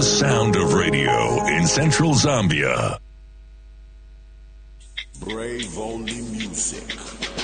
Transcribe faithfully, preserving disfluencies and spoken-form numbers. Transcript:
sound of radio in Central Zambia. Brave only music.